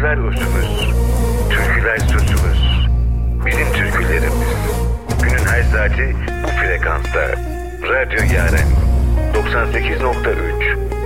Türküler usumuz, türküler susumuz. Bizim türkülerimiz. Günün her saati bu frekansta. Radyo Yaren 98.3